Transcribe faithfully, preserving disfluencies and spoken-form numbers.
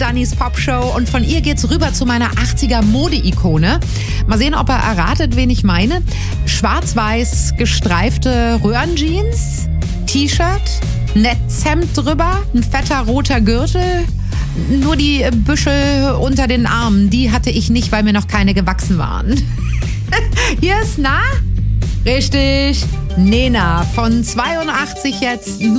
Sannys Popshow und von ihr geht's rüber zu meiner achtziger Mode-Ikone. Mal sehen, ob er erratet, wen ich meine. Schwarz-weiß gestreifte Röhrenjeans, T-Shirt, Netzhemd drüber, ein fetter roter Gürtel. Nur die Büschel unter den Armen, die hatte ich nicht, weil mir noch keine gewachsen waren. Hier ist, na? Richtig, Nena von zweiundachtzig jetzt.